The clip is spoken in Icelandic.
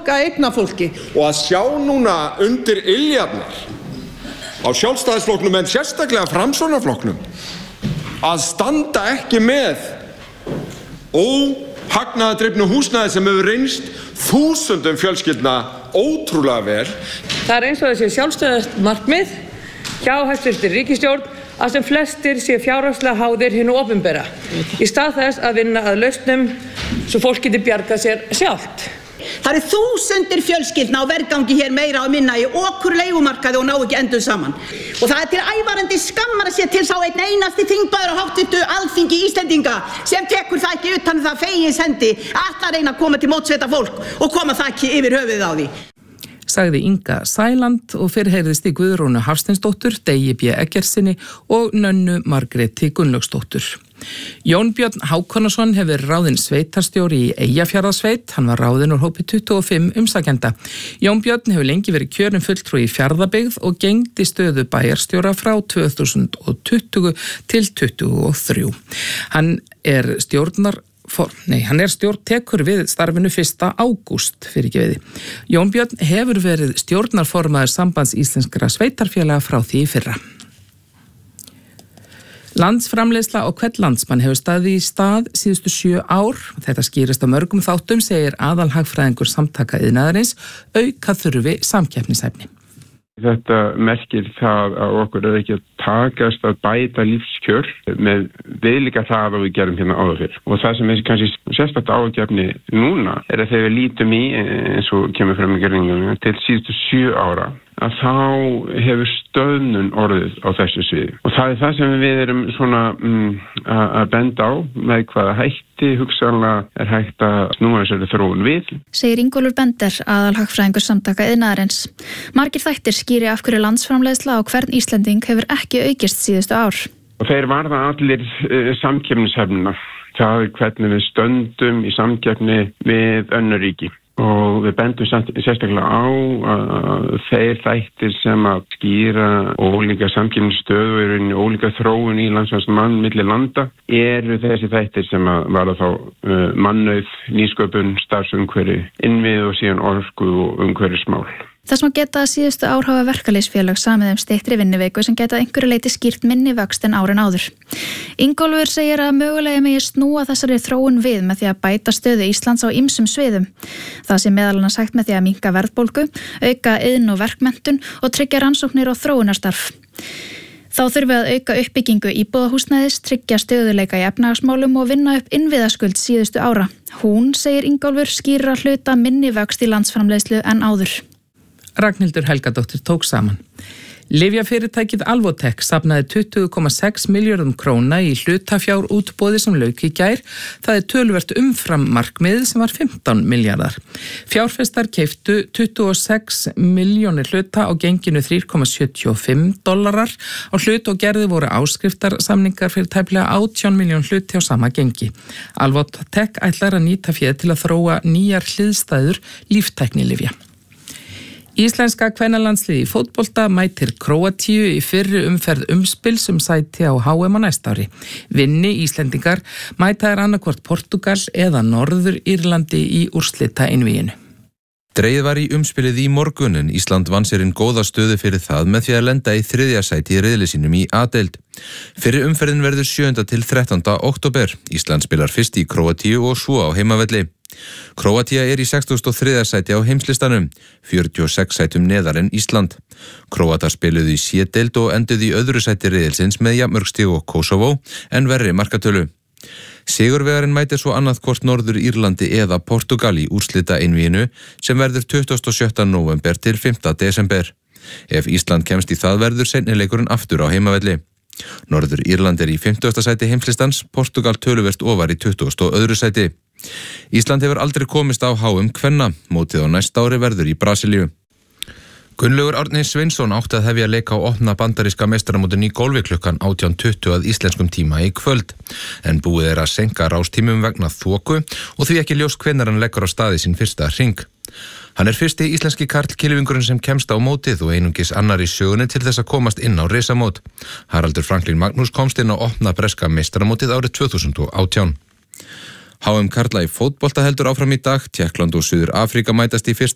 fjölga eignafólki. Og að sjá núna undir iljarnar á Sjálfstæðisflokknum en sérstaklega Framsóknarflokknum að standa ekki með óhagnaðardrifnu húsnæði sem hefur reynst þúsundum fjölskyldna ótrúlega vel. Það eins og þessi sjálfstæðismarkmið hjá hæstvirtri ríkisstjórn að sem flestir sé fjárhagslega háðir hinu opinbera í stað þess að vinna að lausnum svo fólk geti bjargað sér sjálft. Það þúsundir fjölskyldna á vergangi hér meira og minna í okurleigumarkaði og ná ekki endum saman. Og það til ævarandi skammar að sé til sá einn einasti þingmaður á háttvirtu Alþingi Íslendinga sem tekur það ekki utan það fegins hendi að reyna að koma til móts við þetta fólk og koma það ekki yfir höfuðið á því. Sagði Inga Sæland og heyrðist í Guðrúnu Hafsteinsdóttur, Degi B. Eggertsinni og Nönnu Margréti Gunnlaugsdóttur. Jón Björn Hákonarson hefur ráðinn sveitarstjóri í Eyjafjarðarsveit. Hann var ráðinn úr hópi 25 umsækjenda. Jón Björn hefur lengi verið kjörinn fulltrúi í Fjarðabyggð og gegndi stöðu bæjarstjóra frá 2020 til 2023. Hann er tekur við starfinu 1. ágúst fyrirgefiði. Jón Björn hefur verið stjórnarformaður Sambands íslenskra sveitarfélaga frá því í fyrra. Landsframleiðsla á hvern landsmann hefur staðið í stað síðustu 7 ár. Þetta skýrist á mörgum þáttum, segir aðalhagfræðingur Samtaka iðnaðarins, auka þurfi samkeppnishæfni. Þetta merkir það að okkur ekki að takast að bæta lífskjör með viðlíka það að við gerum hérna áður fyrr. Og það sem er kannski sérstakt ágefni núna er að þegar við lítum í, eins og kemur fram í greiningunum, til síðustu 7 ára, að þá hefur stöðnun orðið á þessu sviði. Og það er það sem við erum svona að benda á með hvaða hætti hugsanlega er hægt að snúa þessari þróun við. Segir Ingólfur Bender, aðalhagfræðingur Samtaka iðnaðarins. Margir þættir skýri af hverju landsframleiðsla á hvern Íslending hefur ekki aukist síðustu ár. Og þeir varða allir samkeppnishæfnina. Það er hvernig við stöndum í samkeppni við önnur ríki. Og við bendum sérstaklega á að þeir þættir sem að skýra ólíka samkeppnisstöðu og ólíka þróun í landsmannsmann milli landa eru þessi þættir sem að varða þá mannauð, nýsköpun, starfsumhverfi, innviði og síðan orku og umhverfismál. Þess má geta að síðustu ár hafa verkalýðsfélög samið styttri vinnuviku sem geta einhverju leyti skýrt minni vöxt en árin áður. Ingólfur segir að mögulega megi snúa þessari þróun við með því að bæta stöðu Íslands á ýmsum sviðum. Það sé meðal annars hægt með því að minnka verðbólgu, auka iðn- og verkmenntun og tryggja rannsóknir og þróunarstarf. Þá þurfi að auka uppbyggingu íbúðahúsnæðis, tryggja stöðuleika í efnahagsmálum og vinna upp innviðaskuld síðustu ára. Hún, segir Ingólfur, skýra hluta minni vöxt í landsframleiðslu en áður. Ragnhildur Helgadóttir tók saman. Lyfjafyrirtækið Alvotech safnaði 20,6 milljörðum króna í hlutafjárútboði sem lauk í gær. Það er töluvert umfram markmiðið sem var 15 milljarðar. Fjárfestar keyptu 26 milljónir hluta á genginu $3,75 á hlut og gerði voru áskriftarsamningar fyrir tæplega 18 milljón hluti á sama gengi. Alvotech ætlar að nýta féð til að þróa nýjar hliðstæður líftæknilyfja. Íslenska kvennalandsliðið í fótbolta mætir Króatíu í fyrri umferð umspils sæti á HM á næsta ári. Vinni Íslendingar mæta annarkvort Portúgal eða Norður Írlandi í úrslita einvíginu. Dregið var í umspilið í morgun en Ísland vann sér góða stöðu fyrir það með því að lenda í 3. sæti í riðli sínum í A-deild. Fyrri umferðin verður 7. til 13. október. Ísland spilar fyrst í Króatíu og svo á heimavelli. Króatía er í 63. sæti á heimslistanum, 46 sætum neðar en Ísland. Króatar spiluðu í C-deild og enduðu í öðru sæti riðilsins með jafnmörg stig og Kosovo en verri markatölu. Sigurvegarinn mætir svo annað hvort Norður Írlandi eða Portúgal í úrslita einvíginu sem verður 27. nóvember til 5. desember. Ef Ísland kemst í það verður seinni leikurinn aftur á heimavelli. Norður Írland er í 50. sæti heimslistans, Portúgal töluvert ofar í 22. sæti. Ísland hefur aldrei komist á HM kvenna, mótið á næsta ári verður í Brasilíu. Gunnlaugur Árni Sveinsson átti að hefja leik á opna bandaríska meistaramótinu í golfi klukkan 18:20 að íslenskum tíma í kvöld. En búið er að seinka rástímum vegna þoku og því ekki ljóst hvenær hann leggur á staði sín fyrsta hring. Hann er fyrsti íslenski karlkylfingurinn sem kemst á mótið og einungis annar í sögunni til þess að komast inn á risamót. Haraldur Franklín Magnús komst inn á opna breska meistaramótið árið 2018. HM karla í fótbolta heldur áfram í dag. Tékkland og Suður Afríka mætast í fyrsta